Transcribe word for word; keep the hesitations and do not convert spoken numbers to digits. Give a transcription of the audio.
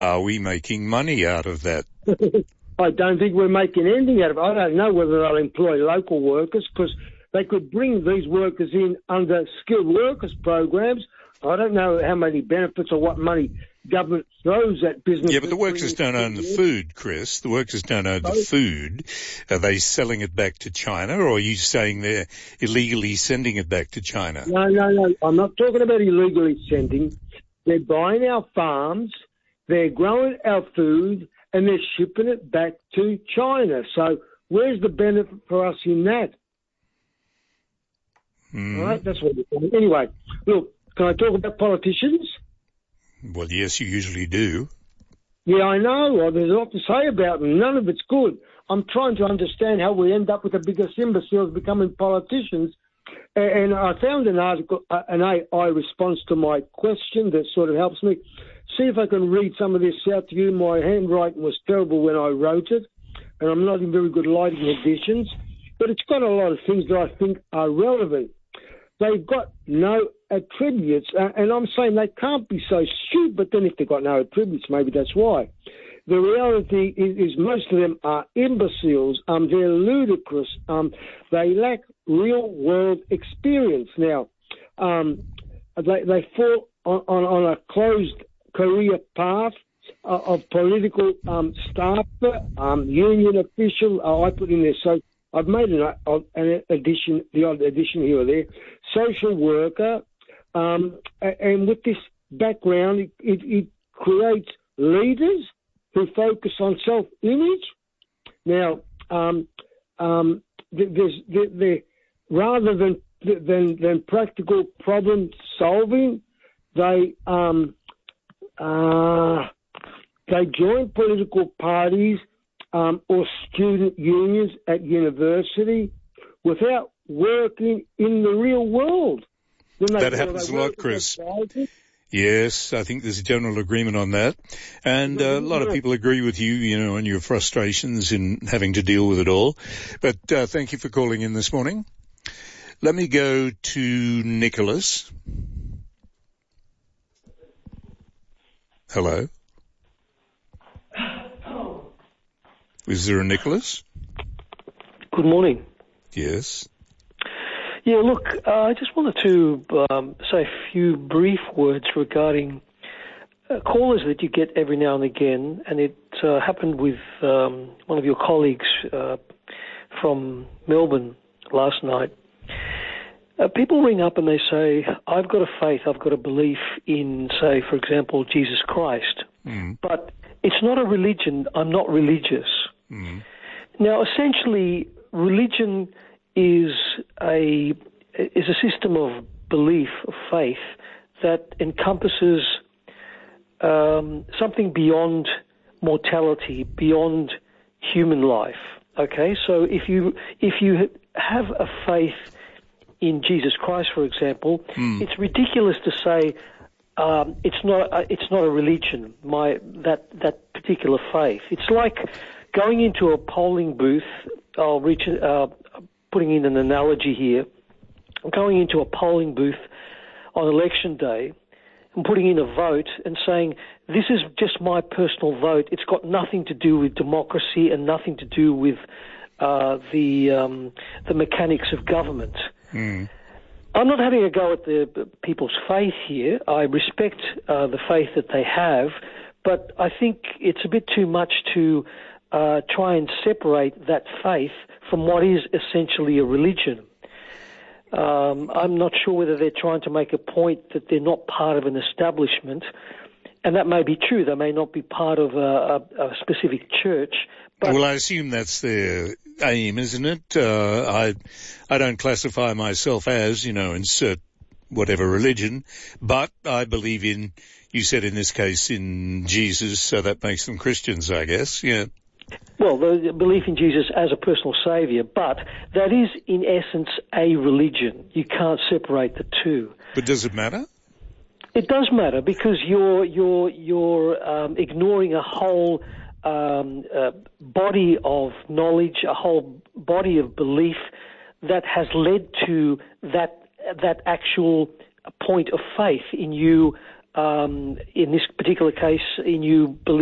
are we making money out of that? I don't think we're making anything out of it. I don't know whether they'll employ local workers because they could bring these workers in under skilled workers programs. I don't know how many benefits or what money government throws at business. Yeah, but the workers don't own the food, Chris. The workers don't own the food. Are they selling it back to China, or are you saying they're illegally sending it back to China? No, no, no. I'm not talking about illegally sending. They're buying our farms, they're growing our food, and they're shipping it back to China. So where's the benefit for us in that? Mm. All right, that's what we're saying. Anyway, look, can I talk about politicians? Well, yes, you usually do. Yeah, I know. Well, there's a lot to say about them. None of it's good. I'm trying to understand how we end up with the biggest imbeciles becoming politicians. And I found an article, an A I response to my question that sort of helps me. See if I can read some of this out to you. My handwriting was terrible when I wrote it, and I'm not in very good lighting conditions. But it's got a lot of things that I think are relevant. They've got no attributes, uh, and I'm saying they can't be so stupid, but then if they've got no attributes, maybe that's why. The reality is, is most of them are imbeciles. Um, they're ludicrous. Um, they lack real-world experience. Now, um, they, they fall on, on, on a closed career path uh, of political um, staffer, um, union official. Oh, I put in there so. I've made an, an addition, the odd addition here or there, social worker, um, and with this background, it, it, it creates leaders who focus on self-image. Now, um, um, there's, there, there, rather than, than than practical problem solving, they um, uh, they join political parties. Um, or student unions at university without working in the real world. That happens a lot, Chris. Yes, I think there's a general agreement on that. And uh, a lot of people agree with you, you know, and your frustrations in having to deal with it all. But uh, thank you for calling in this morning. Let me go to Nicholas. Hello. Is there a Nicholas? Good morning. Yes. Yeah, look, uh, I just wanted to um, say a few brief words regarding uh, callers that you get every now and again, and it uh, happened with um, one of your colleagues uh, from Melbourne last night. Uh, people ring up and they say, I've got a faith, I've got a belief in, say, for example, Jesus Christ, mm. but it's not a religion, I'm not religious. Mm. Now, essentially, religion is a is a system of belief, of faith, that encompasses um, something beyond mortality, beyond human life. Okay, so if you if you have a faith in Jesus Christ, for example, mm. it's ridiculous to say um, it's not uh, it's not a religion. My that that particular faith. It's like going into a polling booth, I'll reach, uh, putting in an analogy here, going into a polling booth on election day and putting in a vote and saying, this is just my personal vote. It's got nothing to do with democracy and nothing to do with uh, the um, the mechanics of government. Mm. I'm not having a go at the people's faith here. I respect uh, the faith that they have, but I think it's a bit too much to Uh, try and separate that faith from what is essentially a religion. Um, I'm not sure whether they're trying to make a point that they're not part of an establishment, and that may be true. They may not be part of a, a, a specific church. But well, I assume that's their aim, isn't it? Uh, I I don't classify myself as, you know, insert whatever religion, but I believe in, you said in this case, in Jesus, so that makes them Christians, I guess, yeah. Well, the belief in Jesus as a personal saviour, but that is, in essence, a religion. You can't separate the two. But does it matter? It does matter because you're you're you're um, ignoring a whole um, uh, body of knowledge, a whole body of belief that has led to that that actual point of faith in you um, in this particular case, in you believing